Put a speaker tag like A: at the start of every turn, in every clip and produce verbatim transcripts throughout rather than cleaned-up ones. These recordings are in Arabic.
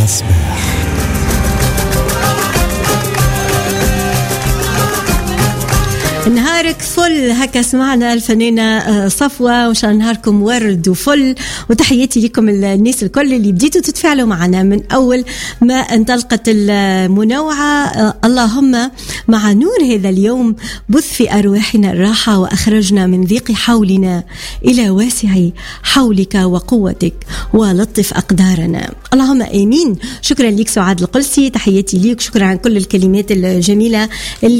A: الصباح.
B: نهارك فل، هكا سمعنا الفنانة صفوة، وإن شاء الله نهاركم ورد وفل. وتحياتي لكم الناس الكل اللي بديتوا تتفاعلوا معنا من أول ما انطلقت المنوعة. اللهم مع نور هذا اليوم بث في أرواحنا الراحة، وأخرجنا من ضيق حولنا إلى واسع حولك وقوتك، ولطف أقدارنا. اللهم آمين. شكرا لك سعاد القلسي، تحياتي لك، شكرا على كل الكلمات الجميلة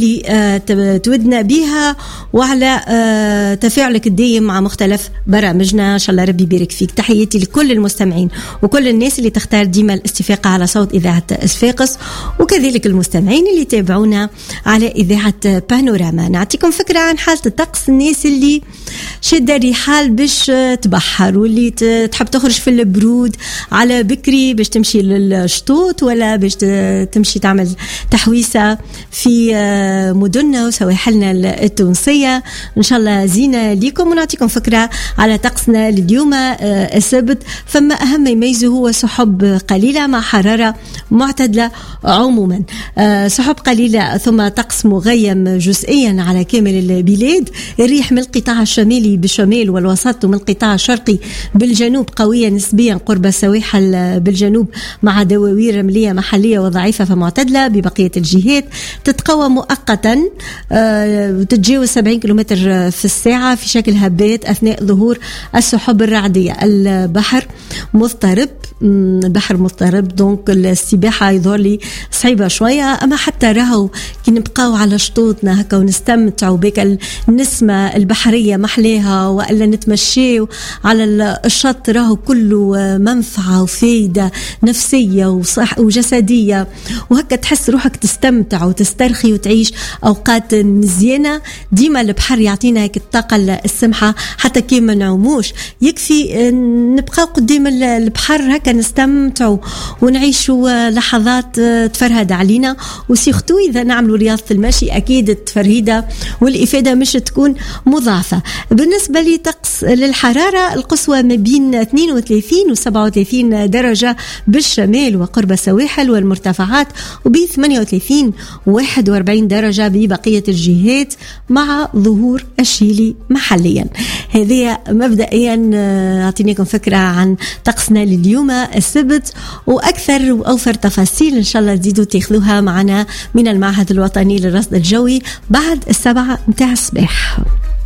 B: اللي تودنا بها وعلى آه تفاعلك الدائم مع مختلف برامجنا. إن شاء الله ربي يبارك فيك. تحياتي لكل المستمعين وكل الناس اللي تختار ديما الاستفاقة على صوت إذاعة صفاقس، وكذلك المستمعين اللي تابعونا على إذاعة بانوراما. نعطيكم فكرة عن حالة الطقس. الناس اللي شادة رحال باش تبحر، واللي تحب تخرج في البرود على بكري باش تمشي للشطوط، ولا باش تمشي تعمل تحويسة في مدننا وسواحلنا التونسية، إن شاء الله زينة ليكم. ونعطيكم فكرة على طقسنا لليوم السبت. فما أهم ما يميزه هو سحب قليلة مع حرارة معتدلة عموما، سحب قليلة ثم طقس مغيم جزئيا على كامل البلاد. الريح من القطاع الشمالي بالشمال والوسط، ومن القطاع الشرقي بالجنوب قوية نسبيا قرب السواحل بالجنوب، مع دواوير رملية محلية وضعيفة فمعتدلة. ببقية الجهات تتقوى مؤقتا وتتجاوز سبعين كيلومتر في الساعة في شكل هبات أثناء ظهور السحب الرعدية. البحر مضطرب، البحر مضطرب، دونك السباحة يظهر لي صعيبة شوية. أما حتى راهو كي نبقاو على شطوطنا هكا ونستمتعوا بك النسمة البحرية محلاها، وإلا نتمشيو على الشط، راهو كله منفعة وفايدة نفسية وصح وجسدية، وهكا تحس روحك تستمتع وتسترخي وتعيش أوقات مزيانة. ديما البحر يعطينا هيك الطاقة السمحة، حتى كي ما نعوموش يكفي نبقى قدام البحر هكا نستمتع ونعيشوا لحظات تفرهد علينا. وسيختو إذا نعملوا رياضة المشي أكيد التفرهيدة والإفادة مش تكون مضاعفة. بالنسبة لي طقس للحرارة القصوى ما بين اثنين وثلاثين و سبعة وثلاثين درجة بالشمال وقرب السواحل والمرتفعات، وب ثمانية وثلاثين و واحد وأربعين درجة ببقية الجهات مع ظهور الشيلي محليا. هذه مبدئيا أعطيناكم فكرة عن طقسنا لليوم السبت، وأكثر وأوفر تفاصيل إن شاء الله تزيدوا تاخذوها معنا من المعهد الوطني للرصد الجوي بعد السبعة متاع الصباح.